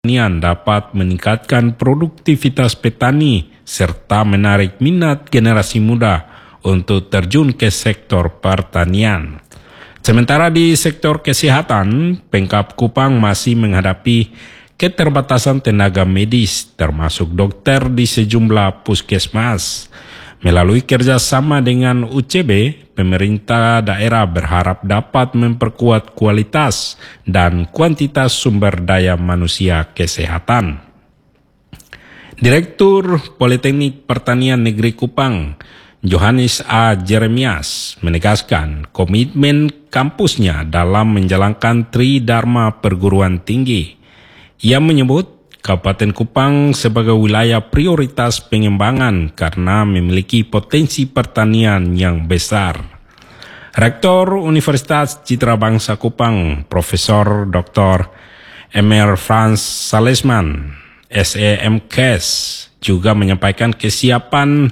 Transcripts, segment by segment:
pertanian dapat meningkatkan produktivitas petani serta menarik minat generasi muda untuk terjun ke sektor pertanian. Sementara di sektor kesehatan, Pemkab Kupang masih menghadapi keterbatasan tenaga medis termasuk dokter di sejumlah puskesmas. Melalui kerjasama dengan UCB, pemerintah daerah berharap dapat memperkuat kualitas dan kuantitas sumber daya manusia kesehatan. Direktur Politeknik Pertanian Negeri Kupang, Johannes A. Jeremias, menegaskan komitmen kampusnya dalam menjalankan Tridharma Perguruan Tinggi. Ia menyebut Kabupaten Kupang sebagai wilayah prioritas pengembangan karena memiliki potensi pertanian yang besar. Rektor Universitas Citra Bangsa Kupang, Profesor Dr. Emer Franz Salesman, SEMKes, juga menyampaikan kesiapan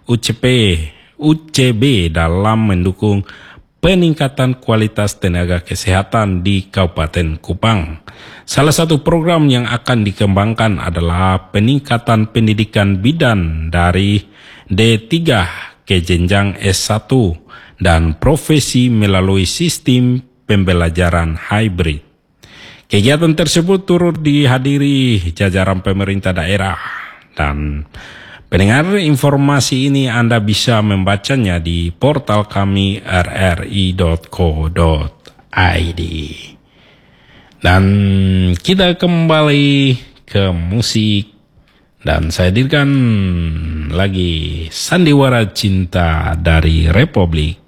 UCB dalam mendukung peningkatan kualitas tenaga kesehatan di Kabupaten Kupang. Salah satu program yang akan dikembangkan adalah peningkatan pendidikan bidan dari D3 ke jenjang S1 dan profesi melalui sistem pembelajaran hybrid. Kegiatan tersebut turut dihadiri jajaran pemerintah daerah dan pendengar, informasi ini Anda bisa membacanya di portal kami rri.co.id. Dan kita kembali ke musik dan saya hadirkan lagi Sandiwara Cinta dari Republik